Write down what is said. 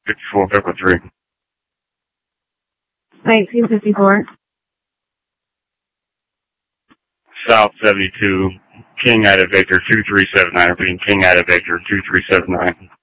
54 Pepper 3. 1954. South 72, King out of Victor 2379, repeating King out of Victor 2379.